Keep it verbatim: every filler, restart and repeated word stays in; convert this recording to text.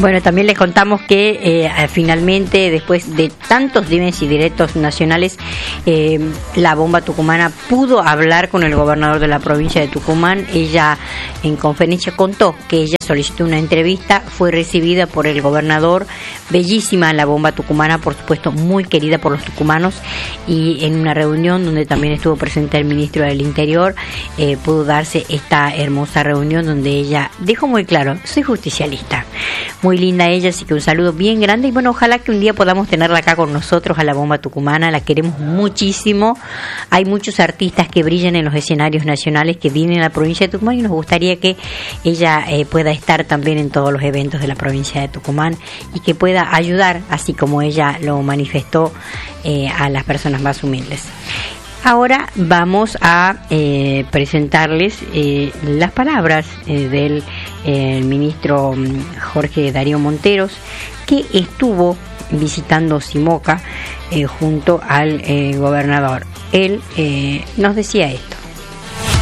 Bueno, también les contamos que eh, finalmente, después de tantos dimes y directos nacionales, eh, la bomba tucumana pudo hablar con el gobernador de la provincia de Tucumán. Ella en conferencia contó que ella solicitó una entrevista, fue recibida por el gobernador, bellísima la bomba tucumana, por supuesto muy querida por los tucumanos, y en una reunión donde también estuvo presente el ministro del Interior, eh, pudo darse esta hermosa reunión donde ella dijo muy claro: soy justicialista. Muy linda ella, así que un saludo bien grande, y bueno, ojalá que un día podamos tenerla acá con nosotros a la bomba tucumana. La queremos muchísimo. Hay muchos artistas que brillan en los escenarios nacionales que vienen a la provincia de Tucumán, y nos gustaría que ella eh, pueda estar también en todos los eventos de la provincia de Tucumán y que pueda ayudar, así como ella lo manifestó, eh, a las personas más humildes. Ahora vamos a eh, presentarles eh, las palabras eh, del eh, ministro Jorge Darío Monteros, que estuvo visitando Simoca eh, junto al eh, gobernador. Él eh, nos decía esto.